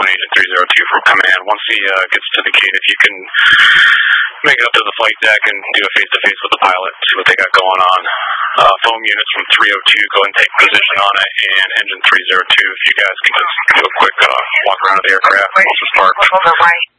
One Agent 302 from command. Once he gets to the gate, if you can make it up to the flight deck and do a face-to-face with the pilot, see what they got going on. Foam units from 302, go and take position on it, and engine 302, if you guys can just do a quick walk around of the aircraft once it's parked.